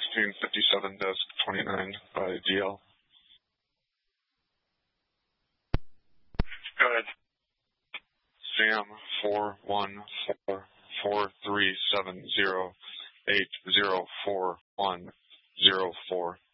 1657 desk 29 by DL. Go ahead. Sam 4144370804104.